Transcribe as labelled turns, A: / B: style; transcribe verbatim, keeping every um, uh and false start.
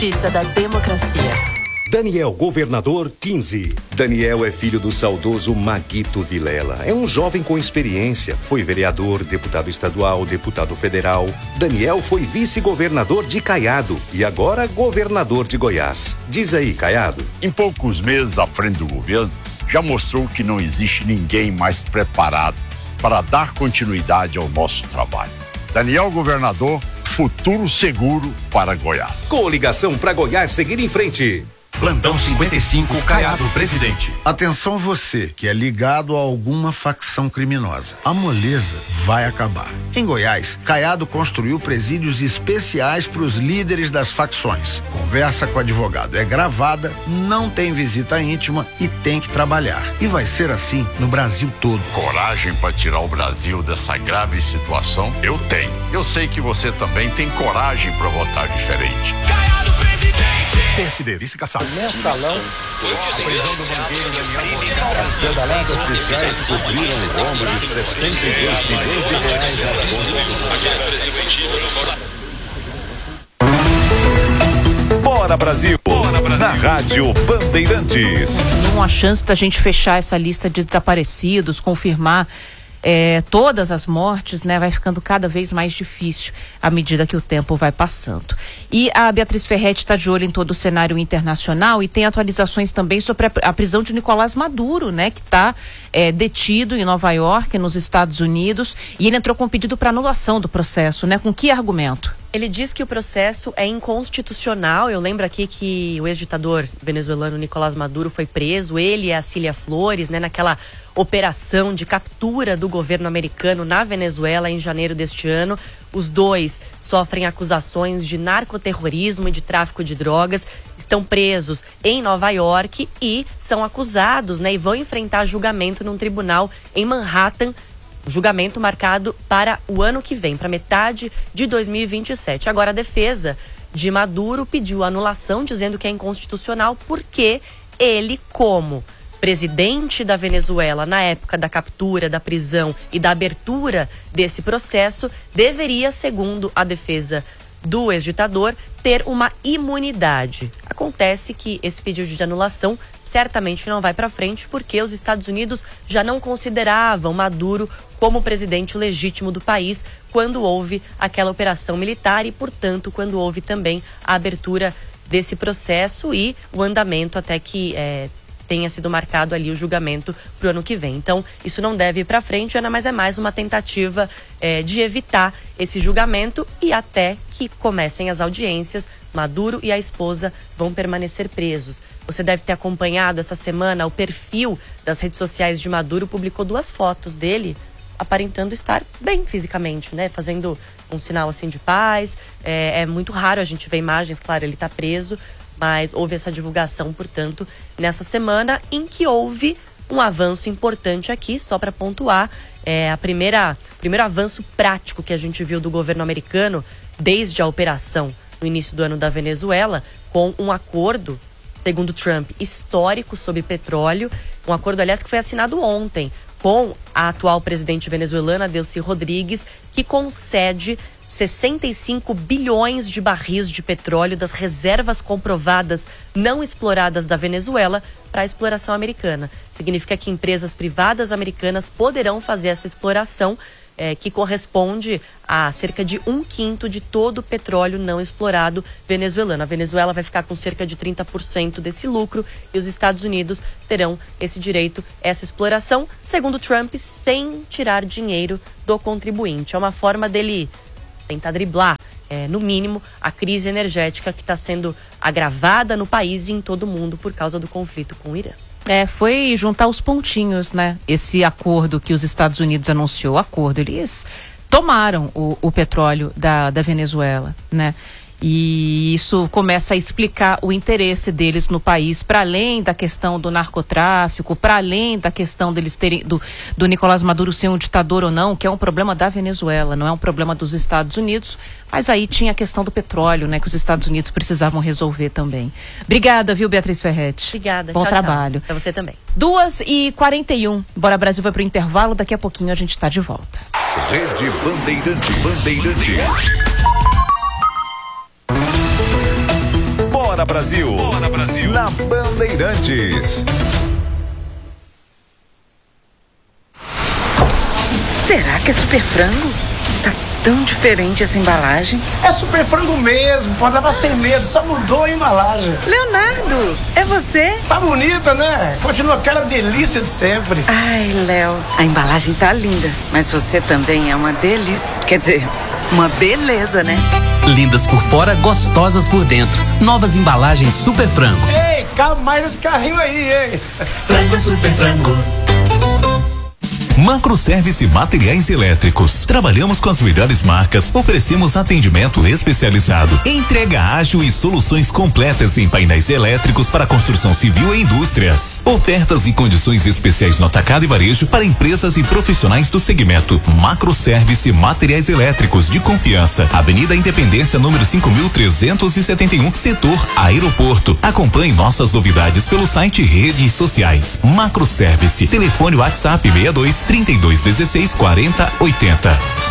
A: Justiça da Democracia.
B: Daniel, governador, quinze. Daniel é filho do saudoso Maguito Vilela. É um jovem com experiência. Foi vereador, deputado estadual, deputado federal. Daniel foi vice-governador de Caiado e agora governador de Goiás. Diz aí, Caiado.
C: Em poucos meses à frente do governo, já mostrou que não existe ninguém mais preparado para dar continuidade ao nosso trabalho. Daniel, governador, futuro seguro para Goiás.
B: Coligação para Goiás seguir em frente.
D: Plantão cinquenta e cinco, Caiado, presidente.
E: Atenção você que é ligado a alguma facção criminosa. A moleza vai acabar. Em Goiás, Caiado construiu presídios especiais para os líderes das facções. Conversa com o advogado é gravada, não tem visita íntima e tem que trabalhar. E vai ser assim no Brasil todo.
C: Coragem para tirar o Brasil dessa grave situação? Eu tenho. Eu sei que você também tem coragem para votar diferente.
D: Caiado, presidente! P S D, vice-caçado.
F: Mensalão, a prisão do banqueiro Daniel. As pedaladas fiscais cobriram o rombo de setenta e dois milhões de reais nas contas.
G: Bora Brasil! Bora Brasil! Na Rádio Bandeirantes.
H: Uma chance da gente fechar essa lista de desaparecidos, confirmar É, todas as mortes, né, vai ficando cada vez mais difícil à medida que o tempo vai passando. E a Beatriz Ferretti está de olho em todo o cenário internacional e tem atualizações também sobre a, a prisão de Nicolás Maduro, né, que está é, detido em Nova York, nos Estados Unidos, e ele entrou com um pedido para anulação do processo, né? Com que argumento?
I: Ele diz que o processo é inconstitucional. Eu lembro aqui que o ex-ditador venezuelano Nicolás Maduro foi preso, ele e a Cília Flores, né, naquela operação de captura do governo americano na Venezuela em janeiro deste ano. Os dois sofrem acusações de narcoterrorismo e de tráfico de drogas, estão presos em Nova York e são acusados, né, e vão enfrentar julgamento num tribunal em Manhattan. Julgamento marcado para o ano que vem, para metade de dois mil e vinte e sete. Agora, a defesa de Maduro pediu anulação, dizendo que é inconstitucional porque ele, como presidente da Venezuela, na época da captura, da prisão e da abertura desse processo, deveria, segundo a defesa do ex-ditador, ter uma imunidade. Acontece que esse pedido de anulação certamente não vai para frente porque os Estados Unidos já não consideravam Maduro como presidente legítimo do país quando houve aquela operação militar e, portanto, quando houve também a abertura desse processo e o andamento até que é, tenha sido marcado ali o julgamento para o ano que vem. Então, isso não deve ir para frente, Ana, mas é mais uma tentativa é, de evitar esse julgamento e até que comecem as audiências, Maduro e a esposa vão permanecer presos. Você deve ter acompanhado essa semana o perfil das redes sociais de Maduro, publicou duas fotos dele aparentando estar bem fisicamente, né? Fazendo um sinal assim de paz. É, é muito raro a gente ver imagens, claro, ele está preso, mas houve essa divulgação, portanto, nessa semana em que houve um avanço importante aqui, só para pontuar, é a primeira, primeiro avanço prático que a gente viu do governo americano desde a operação no início do ano da Venezuela, com um acordo, segundo Trump, histórico sobre petróleo, um acordo, aliás, que foi assinado ontem com a atual presidente venezuelana, Delcy Rodrigues, que concede sessenta e cinco bilhões de barris de petróleo das reservas comprovadas não exploradas da Venezuela para a exploração americana. Significa que empresas privadas americanas poderão fazer essa exploração, é, que corresponde a cerca de um quinto de todo o petróleo não explorado venezuelano. A Venezuela vai ficar com cerca de trinta por cento desse lucro e os Estados Unidos terão esse direito, essa exploração, segundo Trump, sem tirar dinheiro do contribuinte. É uma forma dele tentar driblar, é, no mínimo, a crise energética que está sendo agravada no país e em todo o mundo por causa do conflito com o Irã.
H: É, foi juntar os pontinhos, né? Esse acordo que os Estados Unidos anunciou, acordo, eles tomaram o, o petróleo da, da Venezuela, né? E isso começa a explicar o interesse deles no país, para além da questão do narcotráfico, para além da questão deles terem, do, do Nicolás Maduro ser um ditador ou não, que é um problema da Venezuela, não é um problema dos Estados Unidos, mas aí tinha a questão do petróleo, né, que os Estados Unidos precisavam resolver também. Obrigada, viu, Beatriz Ferretti?
I: Obrigada.
H: Bom
I: tchau,
H: trabalho.
I: Para você também.
H: duas e quarenta e um. Bora Brasil vai pro intervalo, daqui a pouquinho a gente tá de volta.
G: Rede Bandeirantes. Bandeirantes. Bora Brasil.
D: Bora Brasil.
G: Na Bandeirantes.
J: Será que é super frango? Tá tão diferente essa embalagem.
K: É super frango mesmo, pode levar sem medo, só mudou a embalagem.
J: Leonardo, é você?
K: Tá bonita, né? Continua aquela delícia de sempre.
J: Ai, Léo, a embalagem tá linda, mas você também é uma delícia. Quer dizer, uma beleza, né?
L: Lindas por fora, gostosas por dentro. Novas embalagens Super Frango.
K: Ei, cabe mais esse carrinho aí, hein?
L: Frango Super Frango.
M: Macroservice Materiais Elétricos. Trabalhamos com as melhores marcas, oferecemos atendimento especializado, entrega ágil e soluções completas em painéis elétricos para construção civil e indústrias. Ofertas e condições especiais no atacado e varejo para empresas e profissionais do segmento. Macroservice Materiais Elétricos de confiança. Avenida Independência, número cinco mil trezentos e setenta e um, setor Aeroporto. Acompanhe nossas novidades pelo site e redes sociais. Macroservice. Telefone WhatsApp seis dois trinta e dois dezesseis quarenta oitenta.